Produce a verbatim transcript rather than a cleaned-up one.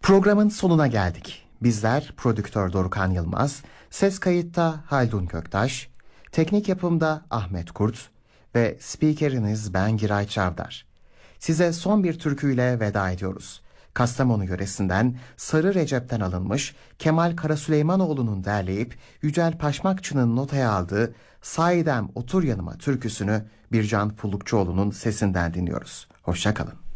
Programın sonuna geldik. Bizler prodüktör Dorukhan Yılmaz, ses kayıtta Haldun Köktaş, teknik yapımda Ahmet Kurt ve spikeriniz ben Giray Çavdar. Size son bir türküyle veda ediyoruz. Kastamonu yöresinden Sarı Recep'ten alınmış Kemal Karasüleymanoğlu'nun derleyip Yücel Paşmakçı'nın notaya aldığı Sahidem Otur Yanıma türküsünü Bircan Pullukçuoğlu'nun sesinden dinliyoruz. Hoşça kalın.